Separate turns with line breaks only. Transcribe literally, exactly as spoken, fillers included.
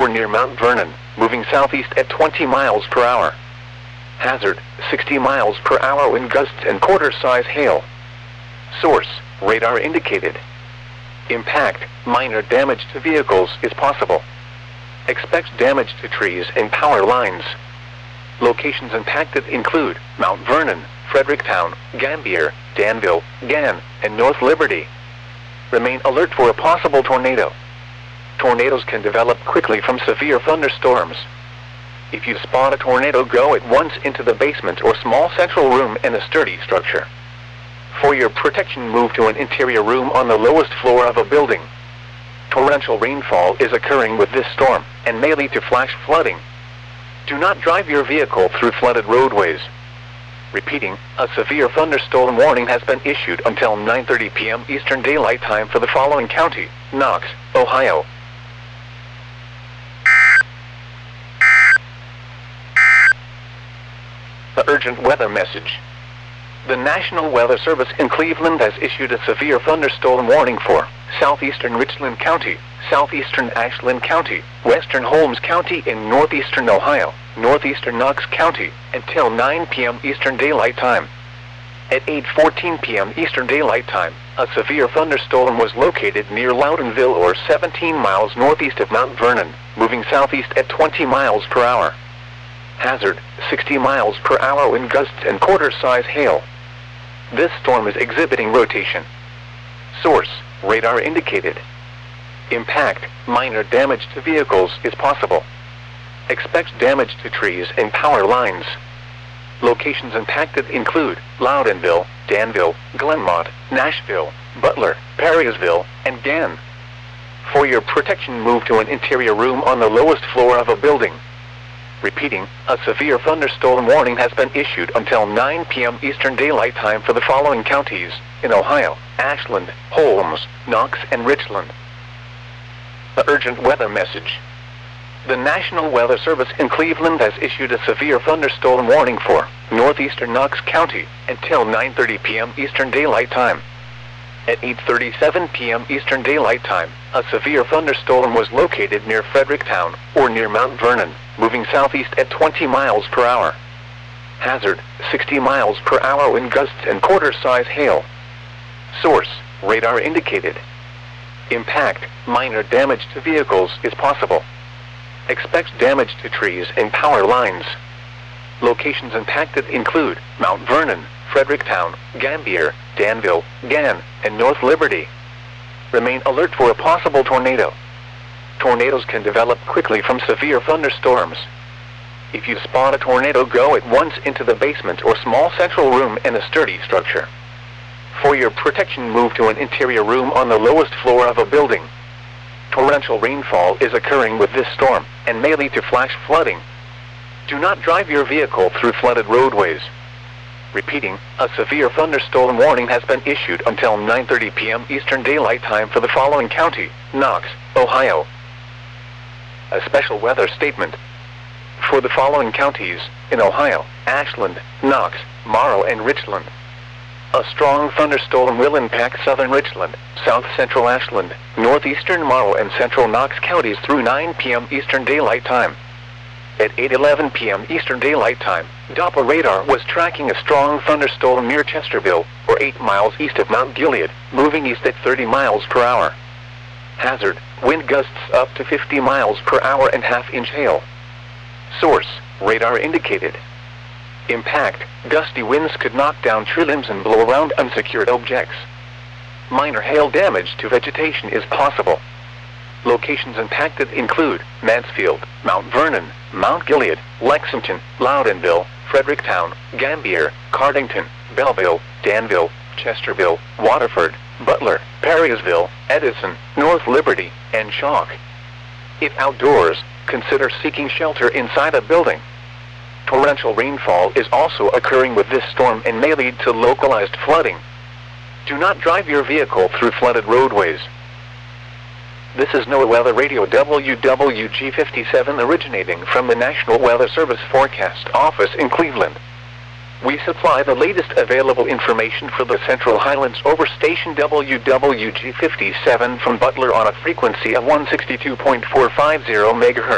near Mount Vernon, moving southeast at twenty miles per hour. Hazard, sixty miles per hour wind gusts and quarter-size hail. Source, radar indicated. Impact, minor damage to vehicles is possible. Expect damage to trees and power lines. Locations impacted include Mount Vernon, Fredericktown, Gambier, Danville, Gann, and North Liberty. Remain alert for a possible tornado. Tornadoes can develop quickly from severe thunderstorms. If you spot a tornado, go at once into the basement or small central room in a sturdy structure. For your protection, move to an interior room on the lowest floor of a building. Torrential rainfall is occurring with this storm and may lead to flash flooding. Do not drive your vehicle through flooded roadways. Repeating, a severe thunderstorm warning has been issued until nine thirty p m Eastern Daylight Time for the following county: Knox, Ohio. The urgent weather message. The National Weather Service in Cleveland has issued a severe thunderstorm warning for southeastern Richland County, southeastern Ashland County, western Holmes County, and northeastern Ohio, northeastern Knox County, until nine p m Eastern Daylight Time. At eight fourteen p m Eastern Daylight Time, a severe thunderstorm was located near Loudonville, or seventeen miles northeast of Mount Vernon, moving southeast at twenty miles per hour. Hazard, sixty miles per hour wind gusts and quarter-size hail. This storm is exhibiting rotation. Source, radar indicated. Impact, minor damage to vehicles is possible. Expect damage to trees and power lines. Locations impacted include Loudonville, Danville, Glenmont, Nashville, Butler, Perrysville, and Gann. For your protection, move to an interior room on the lowest floor of a building. Repeating, a severe thunderstorm warning has been issued until nine p m Eastern Daylight Time for the following counties in Ohio: Ashland, Holmes, Knox, and Richland. The urgent weather message. The National Weather Service in Cleveland has issued a severe thunderstorm warning for northeastern Knox County until nine thirty p m Eastern Daylight Time. At eight thirty-seven p m Eastern Daylight Time, a severe thunderstorm was located near Fredericktown, or near Mount Vernon, moving southeast at twenty miles per hour. Hazard, sixty miles per hour wind gusts and quarter-size hail. Source, radar indicated. Impact, minor damage to vehicles is possible. Expect damage to trees and power lines. Locations impacted include Mount Vernon, Fredericktown, Gambier, Danville, Gann, and North Liberty. Remain alert for a possible tornado. Tornadoes can develop quickly from severe thunderstorms. If you spot a tornado, go at once into the basement or small central room in a sturdy structure. For your protection, move to an interior room on the lowest floor of a building. Torrential rainfall is occurring with this storm and may lead to flash flooding. Do not drive your vehicle through flooded roadways. Repeating, a severe thunderstorm warning has been issued until nine thirty p m Eastern Daylight Time for the following county: Knox, Ohio. A special weather statement. For the following counties in Ohio: Ashland, Knox, Morrow, and Richland. A strong thunderstorm will impact southern Richland, south central Ashland, northeastern Morrow, and central Knox counties through nine p m Eastern Daylight Time. At eight eleven p m Eastern Daylight Time, Doppler radar was tracking a strong thunderstorm near Chesterville, or eight miles east of Mount Gilead, moving east at thirty miles per hour. Hazard, wind gusts up to fifty miles per hour and half-inch hail. Source, radar indicated. Impact, gusty winds could knock down tree limbs and blow around unsecured objects. Minor hail damage to vegetation is possible. Locations impacted include Mansfield, Mount Vernon, Mount Gilead, Lexington, Loudonville, Fredericktown, Gambier, Cardington, Belleville, Danville, Chesterville, Waterford, Butler, Perrysville, Edison, North Liberty, and Chalk. If outdoors, consider seeking shelter inside a building. Torrential rainfall is also occurring with this storm and may lead to localized flooding. Do not drive your vehicle through flooded roadways. This is NOAA Weather Radio W W G fifty-seven, originating from the National Weather Service Forecast Office in Cleveland. We supply the latest available information for the Central Highlands over station W W G fifty-seven from Butler on a frequency of one sixty-two point four five zero megahertz.